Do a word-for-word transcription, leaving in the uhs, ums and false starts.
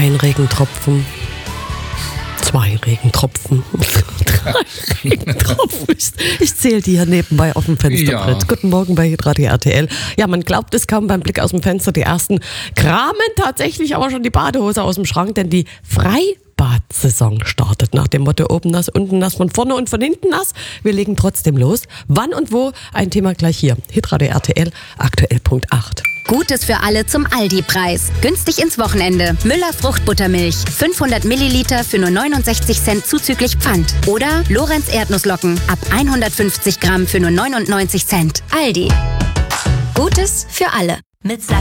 Ein Regentropfen. Zwei Regentropfen. Drei Regentropfen. Ich zähle die hier nebenbei auf dem Fensterbrett. Ja. Guten Morgen bei Hitradio R T L. Ja, man glaubt es kaum beim Blick aus dem Fenster. Die ersten kramen tatsächlich aber schon die Badehose aus dem Schrank, denn die Freibad-Saison startet nach dem Motto oben nass, unten nass, von vorne und von hinten nass. Wir legen trotzdem los. Wann und wo? Ein Thema gleich hier. Hitradio R T L, aktuell Punkt acht. Gutes für alle zum Aldi-Preis. Günstig ins Wochenende. Müller Fruchtbuttermilch. fünfhundert Milliliter für nur neunundsechzig Cent zuzüglich Pfand. Oder Lorenz Erdnusslocken. Ab hundertfünfzig Gramm für nur neunundneunzig Cent. Aldi. Gutes für alle. Mit Sachsen